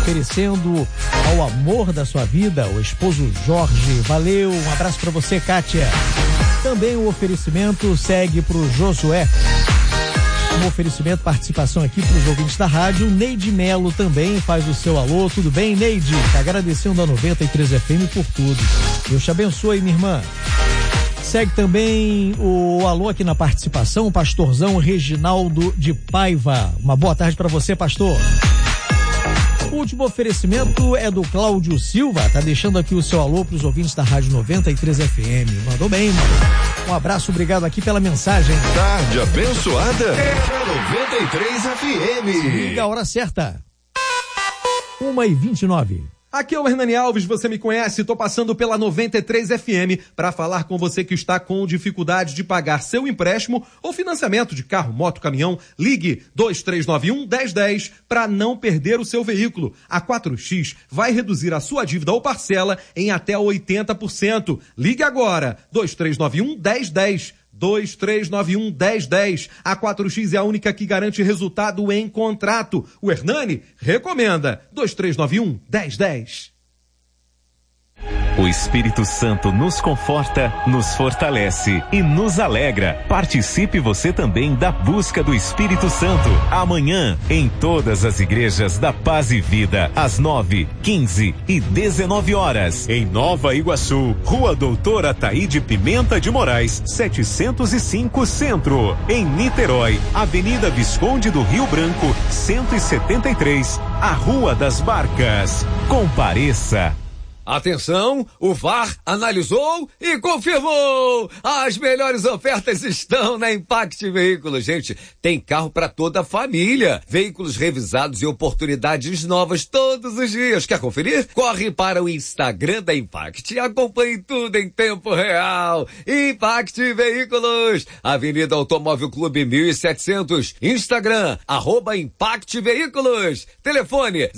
oferecendo ao amor da sua vida, o esposo Jorge. Valeu, um abraço para você, Kátia. Também o oferecimento segue para o Josué. Um oferecimento, participação aqui para os ouvintes da rádio. Neide Melo também faz o seu alô. Tudo bem, Neide? Tá agradecendo a 93 FM por tudo. Deus te abençoe, minha irmã. Segue também o alô aqui na participação, o pastorzão Reginaldo de Paiva. Uma boa tarde para você, pastor. O último oferecimento é do Cláudio Silva, tá deixando aqui o seu alô para os ouvintes da Rádio 93 FM. Mandou bem, mano. Um abraço, obrigado aqui pela mensagem. Tarde abençoada é 93 FM. Liga a hora certa. 1h29. Aqui é o Hernani Alves, você me conhece, tô passando pela 93 FM para falar com você que está com dificuldade de pagar seu empréstimo ou financiamento de carro, moto, caminhão. Ligue 2391-1010 para não perder o seu veículo. A 4X vai reduzir a sua dívida ou parcela em até 80%. Ligue agora, 2391-1010. 2391-1010. A 4X é a única que garante resultado em contrato. O Hernani recomenda. 2391-1010. O Espírito Santo nos conforta, nos fortalece e nos alegra. Participe você também da busca do Espírito Santo. Amanhã, em todas as igrejas da Paz e Vida, às 9, 15 e 19 horas. Em Nova Iguaçu, Rua Doutora Ataíde Pimenta de Moraes, 705 Centro. Em Niterói, Avenida Visconde do Rio Branco, 173, a Rua das Barcas. Compareça. Atenção, o VAR analisou e confirmou! As melhores ofertas estão na Impact Veículos, gente. Tem carro para toda a família. Veículos revisados e oportunidades novas todos os dias. Quer conferir? Corre para o Instagram da Impact e acompanhe tudo em tempo real. Impact Veículos, Avenida Automóvel Clube 1700. Instagram, @Impact Veículos. Telefone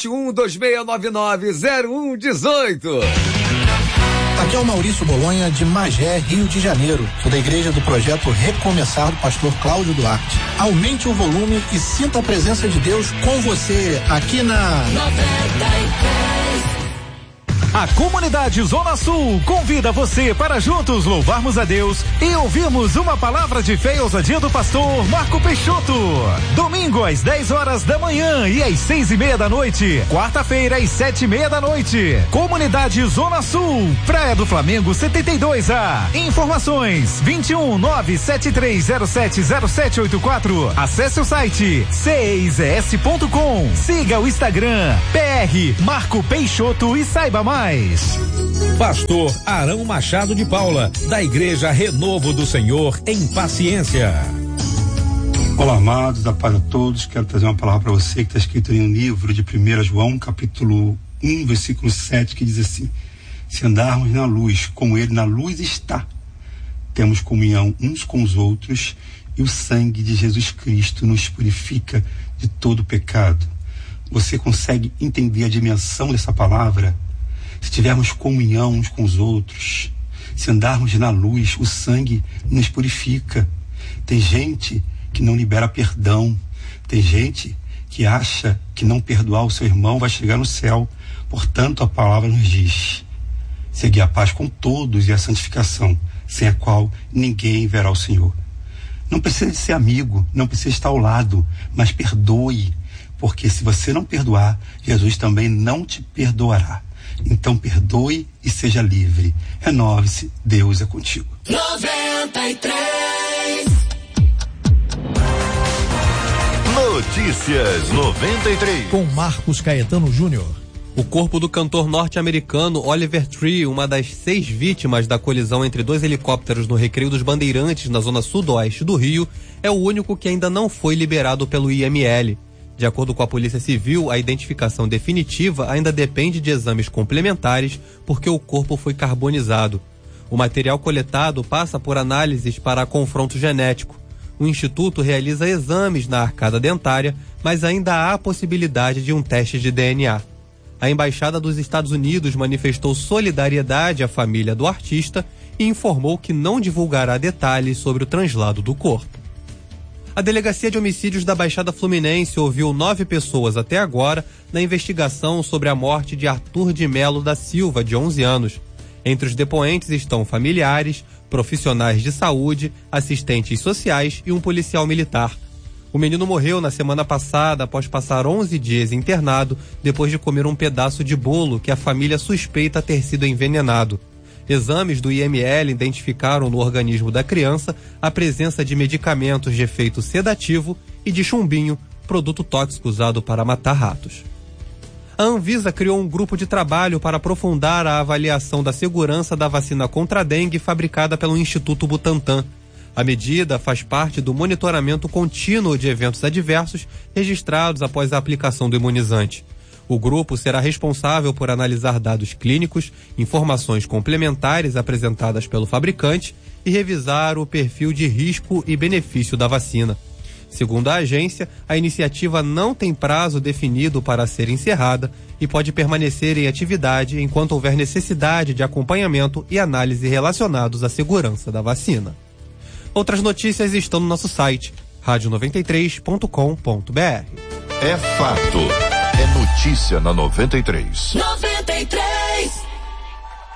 021-2699-0118. Aqui é o Maurício Bolonha, de Magé, Rio de Janeiro. Sou da igreja do projeto Recomeçar, do pastor Cláudio Duarte. Aumente o volume e sinta a presença de Deus com você aqui na 93. A comunidade Zona Sul convida você para juntos louvarmos a Deus e ouvirmos uma palavra de fé e ousadia do pastor Marco Peixoto. Domingo às 10 horas da manhã e às 6:30 da noite. Quarta-feira às 7:30 da noite. Comunidade Zona Sul, Praia do Flamengo 72A. Informações 21973070784. Acesse o site ceizs.com. Siga o Instagram PR Marco Peixoto e saiba mais. Pastor Arão Machado de Paula, da Igreja Renovo do Senhor em Paciência. Olá, amados, da paz a todos. Quero trazer uma palavra para você que está escrito em um livro de 1 João, capítulo 1, versículo 7, que diz assim: se andarmos na luz, como ele na luz está, temos comunhão uns com os outros, e o sangue de Jesus Cristo nos purifica de todo pecado. Você consegue entender a dimensão dessa palavra? Se tivermos comunhão uns com os outros, se andarmos na luz, o sangue nos purifica. Tem gente que não libera perdão, tem gente que acha que não perdoar o seu irmão vai chegar no céu. Portanto, a palavra nos diz: seguir a paz com todos e a santificação, sem a qual ninguém verá o Senhor. Não precisa de ser amigo, não precisa estar ao lado, mas perdoe, porque se você não perdoar, Jesus também não te perdoará. Então perdoe e seja livre. Renove-se, Deus é contigo. 93. Notícias 93. Com Marcos Caetano Júnior. O corpo do cantor norte-americano Oliver Tree, uma das 6 vítimas da colisão entre 2 helicópteros no Recreio dos Bandeirantes, na zona sudoeste do Rio, é o único que ainda não foi liberado pelo IML. De acordo com a Polícia Civil, a identificação definitiva ainda depende de exames complementares, porque o corpo foi carbonizado. O material coletado passa por análises para confronto genético. O Instituto realiza exames na arcada dentária, mas ainda há a possibilidade de um teste de DNA. A Embaixada dos Estados Unidos manifestou solidariedade à família do artista e informou que não divulgará detalhes sobre o translado do corpo. A Delegacia de Homicídios da Baixada Fluminense ouviu 9 pessoas até agora na investigação sobre a morte de Arthur de Melo da Silva, de 11 anos. Entre os depoentes estão familiares, profissionais de saúde, assistentes sociais e um policial militar. O menino morreu na semana passada após passar 11 dias internado depois de comer um pedaço de bolo que a família suspeita ter sido envenenado. Exames do IML identificaram no organismo da criança a presença de medicamentos de efeito sedativo e de chumbinho, produto tóxico usado para matar ratos. A Anvisa criou um grupo de trabalho para aprofundar a avaliação da segurança da vacina contra a dengue fabricada pelo Instituto Butantan. A medida faz parte do monitoramento contínuo de eventos adversos registrados após a aplicação do imunizante. O grupo será responsável por analisar dados clínicos, informações complementares apresentadas pelo fabricante e revisar o perfil de risco e benefício da vacina. Segundo a agência, a iniciativa não tem prazo definido para ser encerrada e pode permanecer em atividade enquanto houver necessidade de acompanhamento e análise relacionados à segurança da vacina. Outras notícias estão no nosso site, radio93.com.br. É fato. É notícia na 93. 93.